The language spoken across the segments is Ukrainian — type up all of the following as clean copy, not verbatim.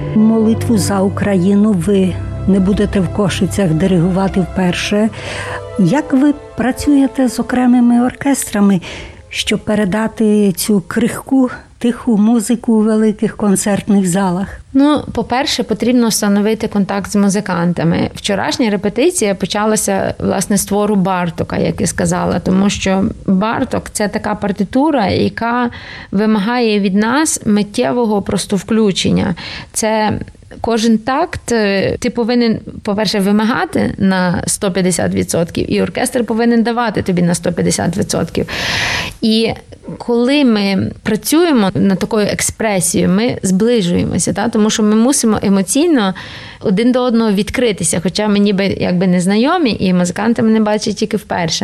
молитву за Україну ви не будете в Кошицях диригувати вперше. Як ви працюєте з окремими оркестрами, щоб передати цю крихку, тиху музику у великих концертних залах? По-перше, потрібно встановити контакт з музикантами. Вчорашня репетиція почалася, власне, з твору Бартока, як я сказала, тому що Барток – це така партитура, яка вимагає від нас миттєвого просто включення. Це кожен такт ти повинен, по-перше, вимагати на 150%, і оркестр повинен давати тобі на 150%. І коли ми працюємо над такою експресією, ми зближуємося, тому що ми мусимо емоційно один до одного відкритися, хоча ми ніби якби не знайомі, і музиканти мене бачать тільки вперше.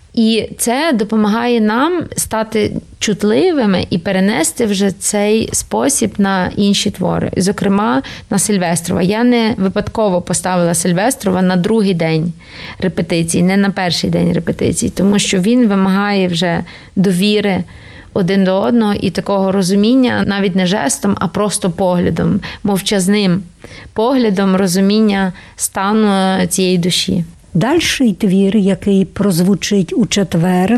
І це допомагає нам стати чутливими і перенести вже цей спосіб на інші твори. Зокрема, на Сильвестрова. Я не випадково поставила Сильвестрова на другий день репетицій, не на перший день репетицій, тому що він вимагає вже довіри один до одного і такого розуміння навіть не жестом, а просто поглядом, мовчазним поглядом розуміння стану цієї душі. Дальший твір, який прозвучить у четвер,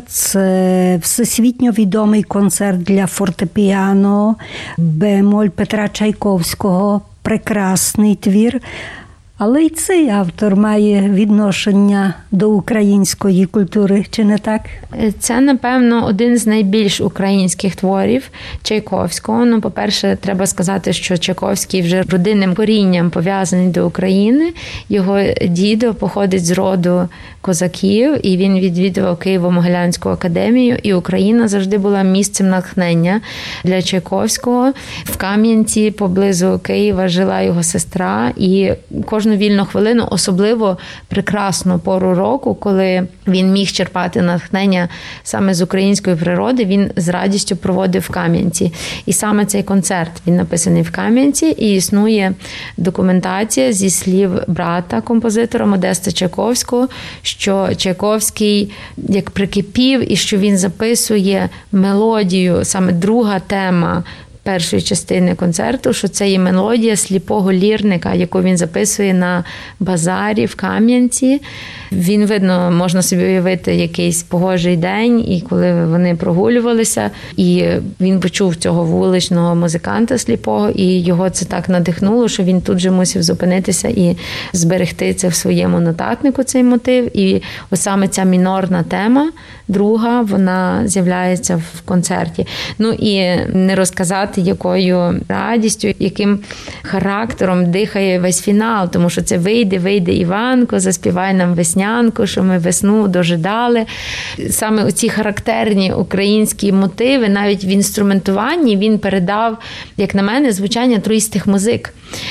це всесвітньо відомий концерт для фортепіано бемоль Петра Чайковського. Прекрасний твір. Але й цей автор має відношення до української культури, чи не так? Це, напевно, один з найбільш українських творів Чайковського. По-перше, треба сказати, що Чайковський вже родинним корінням пов'язаний до України. Його дідо походить з роду козаків, і він відвідував Києво-Могилянську академію, і Україна завжди була місцем натхнення для Чайковського. В Кам'янці, поблизу Києва, жила його сестра, і кожну вільну хвилину, особливо прекрасну пору року, коли він міг черпати натхнення саме з української природи, він з радістю проводив в Кам'янці. І саме цей концерт, він написаний в Кам'янці, і існує документація зі слів брата композитора Модеста Чайковського, що Чайковський як прикипів і що він записує мелодію, саме друга тема першої частини концерту, що це є мелодія сліпого лірника, яку він записує на базарі в Кам'янці. Він, видно, можна собі уявити якийсь погожий день, і коли вони прогулювалися, і він почув цього вуличного музиканта сліпого, і його це так надихнуло, що він тут же мусив зупинитися і зберегти це в своєму нотатнику, цей мотив. І ось саме ця мінорна тема, друга, вона з'являється в концерті. І не розказати, якою радістю, яким характером дихає весь фінал, тому що це вийде Іванко, заспівай нам веснянку, що ми весну дожидали. Саме оці характерні українські мотиви, навіть в інструментуванні він передав, як на мене, звучання троїстих музик.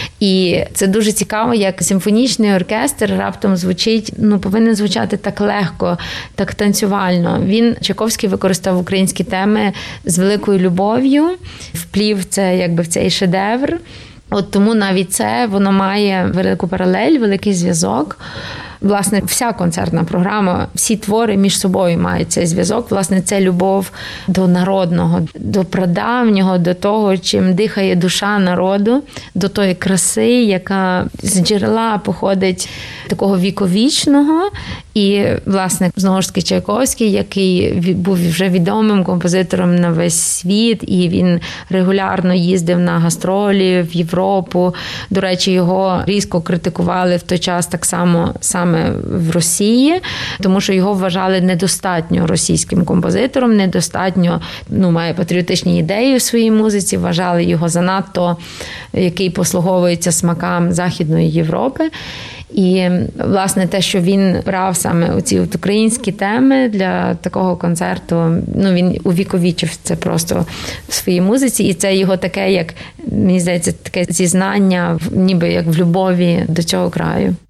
І це дуже цікаво, як симфонічний оркестр раптом звучить, повинен звучати так легко, так танцювально. Чайковський використав українські теми з великою любов'ю, вплів це якби в цей шедевр. Тому навіть це, воно має велику паралель, великий зв'язок. Власне, вся концертна програма, всі твори між собою мають цей зв'язок. Власне, це любов до народного, до прадавнього, до того, чим дихає душа народу, до тої краси, яка з джерела походить такого віковічного. І, власне, знову ж таки, Чайковський, який був вже відомим композитором на весь світ, і він регулярно їздив на гастролі в Європу. До речі, його різко критикували в той час так само саме в Росії, тому що його вважали недостатньо російським композитором, недостатньо, має патріотичні ідеї у своїй музиці, вважали його занадто, який послуговується смакам Західної Європи. І, власне, те, що він брав саме оці українські теми для такого концерту, він увіковічив це просто в своїй музиці. І це його таке, як, мені здається, таке зізнання, ніби як в любові до цього краю.